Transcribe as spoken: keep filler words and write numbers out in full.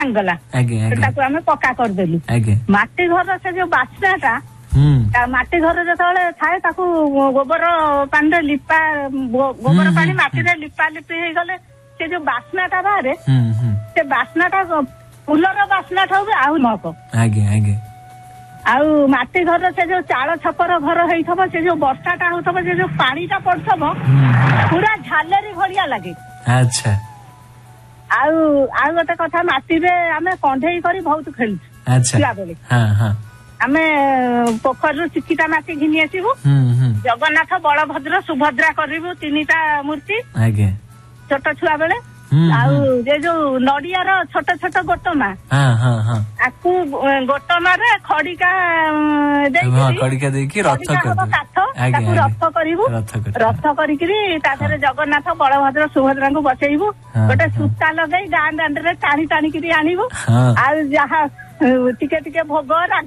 ଗଲା ସେଟାକୁ ଆମେ ପକ୍କା କରିଦେଲୁ। ମାଟି ଘର ସେ ଯୋଉ ବାସ୍ନାଟା ମାଟି ଘର ଯେତେବେଳେ ଥାଏ ତାକୁ ଗୋବର ପାଣିରେ ଲିପା ଗୋବର ପାଣି ମାଟିରେ ଲିପା ଲିପି ହେଇଗଲେ ସେ ଯୋଉ ବାସ୍ନାଟା ବାହାରେ ସେ ବାସ୍ନାଟା ଫୁଲର ବାସ୍ନା ଠାରୁ ବି ଆଉ ମହକ। ଆଉ ମାଟି ଘର ସେ ଯୋଉ ଚାଳ ଛପର ଘର ହେଇଥିବ ସେ ଯୋଉ ବର୍ଷାଟା ହଉଥିବ ସେ ଯୋଉ ପାଣିଟା ପଡୁଥିବ ପୁରା ଝାଲେରି ଭଳିଆ ଲାଗେ। ଆଚ୍ଛା। ଆଉ ଆଉ ଗୋଟେ କଥା ମାଟିରେ ଆମେ କଣ୍ଢେଇ କରି ବହୁତ ଖେଳୁଛୁ ଛୁଆବେଳେ। ଆମେ ପୋଖରୀରୁ ଚିକିଟା ମାଟି ଘିନି ଆସିବୁ ଜଗନ୍ନାଥ ବଳଭଦ୍ର ସୁଭଦ୍ରା କରିବୁ ତିନିଟା ମୂର୍ତ୍ତି ଛୋଟ ଛୁଆ ବେଳେ। ଆଉ ଯେ ଯୋଉ ନଡିଆର ଛୋଟ ଛୋଟ ଗୋଟମା ଆକୁ ଗୋଟମାରେ ଖଡିକା ଦେଇକି କାଠ ତାକୁ ରଥ କରିବୁ ରଥ କରିକିରି ତା ଦେହରେ ଜଗନ୍ନାଥ ବଳଭଦ୍ର ସୁଭଦ୍ରାଙ୍କୁ ବସେଇବୁ ଗୋଟେ ସୂତା ଲଗେଇ ଗାଁ ଦାଣ୍ଡରେ ଟାଣି ଟାଣିକିରି ଆଣିବୁ। ଆଉ ଯାହା ଟିକେ ଟିକେ ଭୋଗ